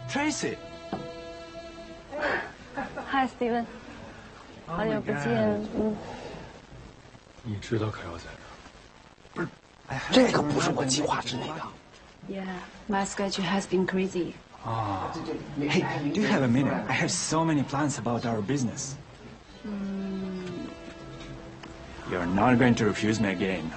Tracy。 Hi Steven，好久不见。 你知道凯要在这儿？ 不是，这个不是我计划之内的。 Yeah, my schedule has been crazy. Ah. Hey, do you have a minute? I have so many plans about our business. You're not going to refuse me again.